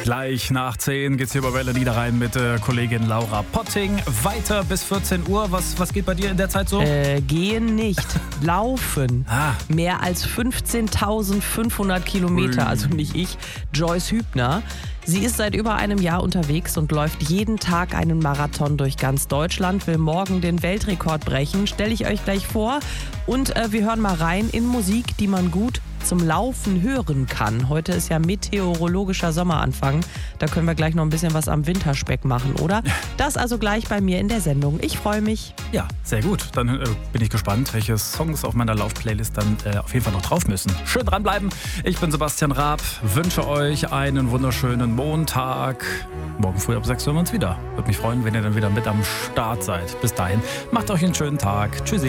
Gleich nach 10 geht's hier über Welle Niederrhein mit Kollegin Laura Potting. Weiter bis 14 Uhr. Was geht bei dir in der Zeit so? Gehen nicht. Laufen. Mehr als 15.500 Kilometer, also nicht ich, Joyce Hübner. Sie ist seit über einem Jahr unterwegs und läuft jeden Tag einen Marathon durch ganz Deutschland, will morgen den Weltrekord brechen. Stelle ich euch gleich vor. Und wir hören mal rein in Musik, die man gut zum Laufen hören kann. Heute ist ja meteorologischer Sommeranfang. Da können wir gleich noch ein bisschen was am Winterspeck machen, oder? Das also gleich bei mir in der Sendung. Ich freue mich. Ja, sehr gut. Dann bin ich gespannt, welche Songs auf meiner Laufplaylist dann auf jeden Fall noch drauf müssen. Schön dranbleiben. Ich bin Sebastian Raab. Wünsche euch einen wunderschönen Montag. Morgen früh ab 6 hören wir uns wieder. Würde mich freuen, wenn ihr dann wieder mit am Start seid. Bis dahin, macht euch einen schönen Tag. Tschüssi.